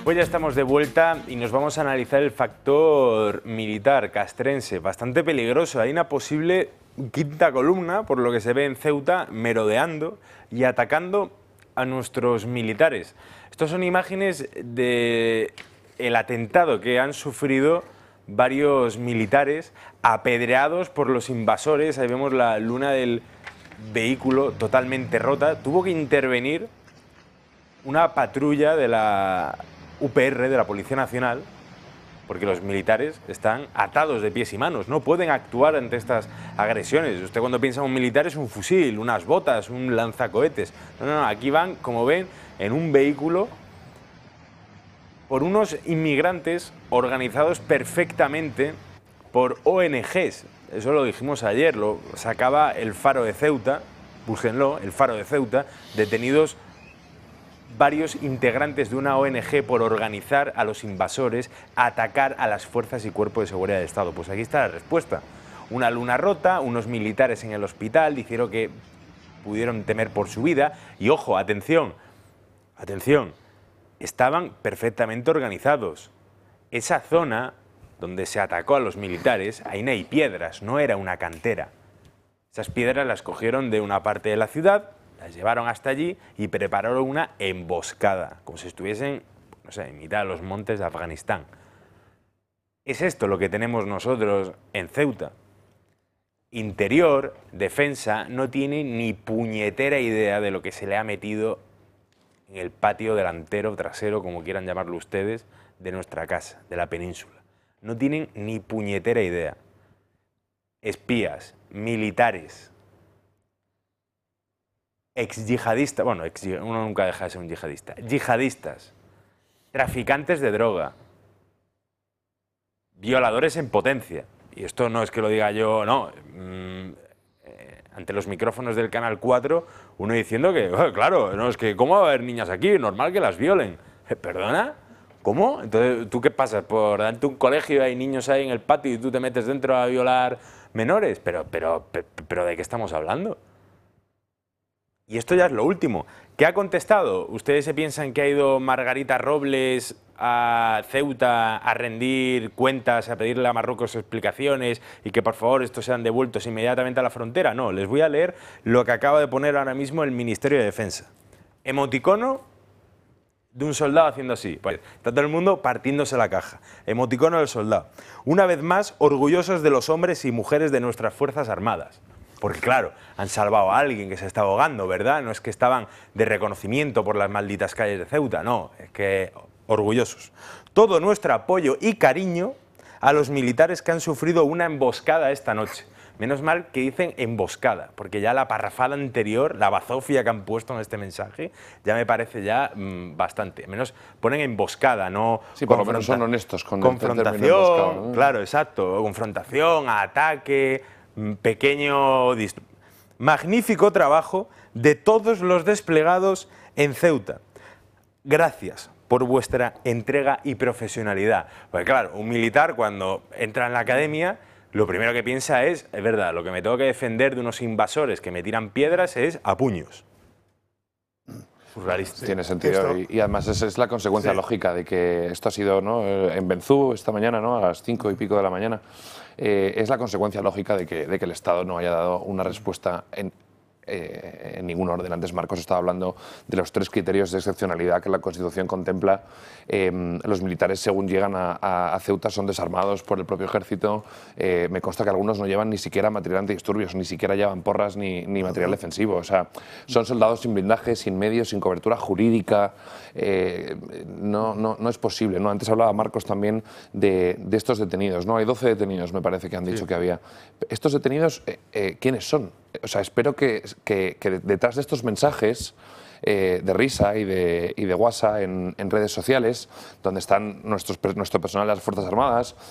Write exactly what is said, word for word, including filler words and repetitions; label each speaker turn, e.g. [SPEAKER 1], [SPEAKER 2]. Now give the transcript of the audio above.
[SPEAKER 1] Pues ya estamos de vuelta y nos vamos a analizar el factor militar castrense, bastante peligroso. Hay una posible quinta columna, por lo que se ve en Ceuta, merodeando y atacando a nuestros militares. Estas son imágenes del atentado que han sufrido varios militares apedreados por los invasores. Ahí vemos la luna del vehículo totalmente rota. Tuvo que intervenir una patrulla de la U P R, de la Policía Nacional, porque los militares están atados de pies y manos, no pueden actuar ante estas agresiones. Usted cuando piensa en un militar es un fusil, unas botas, un lanzacohetes. No, no, no, aquí van, como ven, en un vehículo por unos inmigrantes organizados perfectamente por O N Ges. Eso lo dijimos ayer, lo sacaba El Faro de Ceuta, búsquenlo, El Faro de Ceuta, detenidos varios integrantes de una O N Ge por organizar a los invasores a atacar a las fuerzas y cuerpos de seguridad del Estado. Pues aquí está la respuesta. Una luna rota, unos militares en el hospital, dijeron que pudieron temer por su vida. Y ojo, atención, atención, estaban perfectamente organizados. Esa zona donde se atacó a los militares, ahí no hay piedras, no era una cantera. Esas piedras las cogieron de una parte de la ciudad, las llevaron hasta allí y prepararon una emboscada, como si estuviesen, no sé, en mitad de los montes de Afganistán. Es esto lo que tenemos nosotros en Ceuta. Interior, defensa, no tiene ni puñetera idea de lo que se le ha metido en el patio delantero, trasero, como quieran llamarlo ustedes, de nuestra casa, de la península. No tienen ni puñetera idea. Espías, militares, ex yihadistas, bueno, ex, uno nunca deja de ser un yihadista, yihadistas, traficantes de droga, violadores en potencia. Y esto no es que lo diga yo, no, mmm, eh, ante los micrófonos del Canal cuatro, uno diciendo que, oh, claro, no, es que ¿cómo va a haber niñas aquí? Normal que las violen. ¿Perdona? ¿Cómo? Entonces, ¿tú qué pasas? ¿Por darte un colegio hay niños ahí en el patio y tú te metes dentro a violar menores? Pero, pero, pero, pero ¿de qué estamos hablando? Y esto ya es lo último. ¿Qué ha contestado? ¿Ustedes se piensan que ha ido Margarita Robles a Ceuta a rendir cuentas, a pedirle a Marruecos explicaciones y que por favor estos sean devueltos inmediatamente a la frontera? No, les voy a leer lo que acaba de poner ahora mismo el Ministerio de Defensa. Emoticono de un soldado haciendo así. Pues está todo el mundo partiéndose la caja. Emoticono del soldado. Una vez más, orgullosos de los hombres y mujeres de nuestras Fuerzas Armadas. Porque claro, han salvado a alguien que se está ahogando, ¿verdad? No es que estaban de reconocimiento por las malditas calles de Ceuta, no, es que orgullosos. Todo nuestro apoyo y cariño a los militares que han sufrido una emboscada esta noche. Menos mal que dicen emboscada, porque ya la parrafada anterior, la bazofia que han puesto en este mensaje, ya me parece ya mmm, bastante. Menos ponen emboscada, no...
[SPEAKER 2] Sí, por lo menos son honestos con
[SPEAKER 1] confrontación,
[SPEAKER 2] el emboscada, ¿no?
[SPEAKER 1] Claro, exacto, confrontación, ataque, pequeño... Magnífico trabajo de todos los desplegados en Ceuta. Gracias por vuestra entrega y profesionalidad. Porque claro, un militar cuando entra en la academia, lo primero que piensa es, es verdad, lo que me tengo que defender de unos invasores que me tiran piedras es a puños. Surrealista.
[SPEAKER 2] Tiene sentido y, y además esa es la consecuencia sí. lógica de que esto ha sido, ¿no? En Benzú esta mañana, ¿no? A las cinco y pico de la mañana. Eh, es la consecuencia lógica de que, de que el Estado no haya dado una respuesta en, eh, en ningún orden. Antes Marcos estaba hablando de los tres criterios de excepcionalidad que la Constitución contempla. Eh, los militares, según llegan a, a, a Ceuta, son desarmados por el propio ejército. Eh, me consta que algunos no llevan ni siquiera material antidisturbios, ni siquiera llevan porras ni, ni material defensivo. O sea, son soldados sin blindaje, sin medios, sin cobertura jurídica. Eh, no, no, no es posible, ¿no? Antes hablaba Marcos también de, de estos detenidos, ¿no? Hay doce detenidos, me parece que han dicho sí. que había. Estos detenidos, eh, eh, ¿quiénes son? O sea, espero que, que, que detrás de estos mensajes eh, de risa y de, y de guasa en, en redes sociales, donde están nuestros, nuestro personal de las Fuerzas Armadas,